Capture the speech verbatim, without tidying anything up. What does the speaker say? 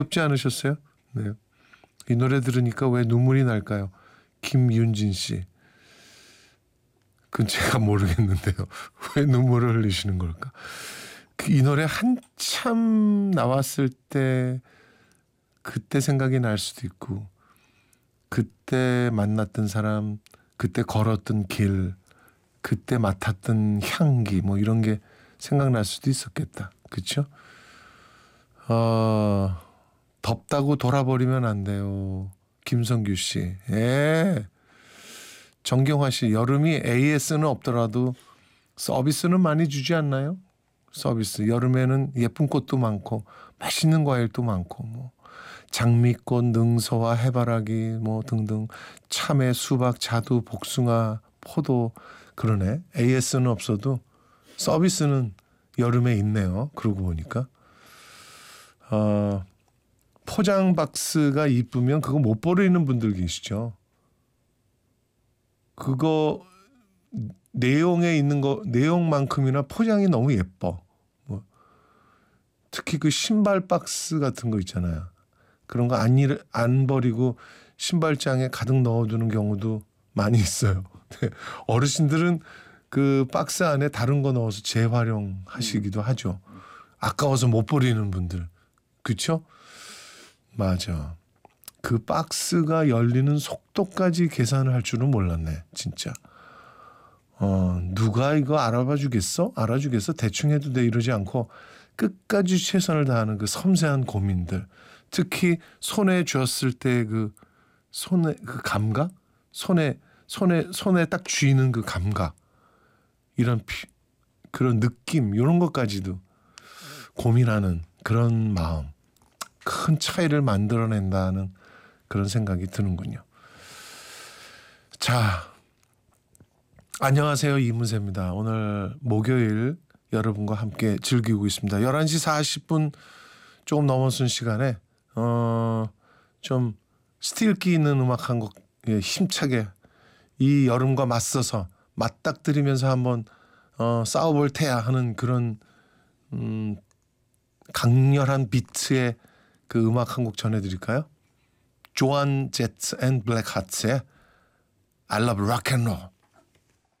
귀엽지 않으셨어요? 네. 이 노래 들으니까 왜 눈물이 날까요? 김윤진 씨. 그건 제가 모르겠는데요. 왜 눈물을 흘리시는 걸까? 그 이 노래 한참 나왔을 때 그때 생각이 날 수도 있고, 그때 만났던 사람, 그때 걸었던 길, 그때 맡았던 향기, 뭐 이런 게 생각날 수도 있었겠다. 그렇죠? 어, 덥다고 돌아버리면 안 돼요. 김성규 씨. 예. 정경화 씨. 여름이 에이에스는 없더라도 서비스는 많이 주지 않나요? 서비스. 여름에는 예쁜 꽃도 많고 맛있는 과일도 많고 뭐 장미꽃, 능서와 해바라기 뭐 등등, 참외, 수박, 자두, 복숭아, 포도. 그러네. 에이에스는 없어도 서비스는 여름에 있네요. 그러고 보니까. 어, 포장 박스가 이쁘면 그거 못 버리는 분들 계시죠. 그거 내용에 있는 거 내용만큼이나 포장이 너무 예뻐. 뭐 특히 그 신발 박스 같은 거 있잖아요. 그런 거 안 안 버리고 신발장에 가득 넣어두는 경우도 많이 있어요. 어르신들은 그 박스 안에 다른 거 넣어서 재활용하시기도 하죠. 아까워서 못 버리는 분들. 그렇죠? 맞아. 그 박스가 열리는 속도까지 계산을 할 줄은 몰랐네. 진짜. 어, 누가 이거 알아봐 주겠어? 알아주겠어? 대충 해도 돼 이러지 않고 끝까지 최선을 다하는 그 섬세한 고민들. 특히 손에 쥐었을 때 그 손에 그 감각? 손에 손에 손에 딱 쥐는 그 감각. 이런 피, 그런 느낌 이런 것까지도 고민하는 그런 마음. 큰 차이를 만들어낸다는 그런 생각이 드는군요. 자, 안녕하세요. 이문세입니다. 오늘 목요일 여러분과 함께 즐기고 있습니다. 열한 시 사십 분 조금 넘어선 시간에 어, 좀 스틸기 있는 음악 한 곡 예, 힘차게 이 여름과 맞서서 맞닥뜨리면서 한번 어, 싸워볼 테야 하는 그런 음, 강렬한 비트의 그 음악 한 곡 전해드릴까요? 조한 제트 앤 블랙 하츠의 I love rock and roll.